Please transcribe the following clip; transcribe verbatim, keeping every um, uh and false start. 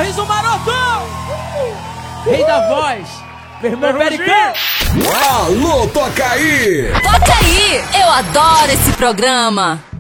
Sorriso Maroto! Rei da voz! Meu irmão americano! Alô, toca aí! Toca aí! Eu adoro esse programa!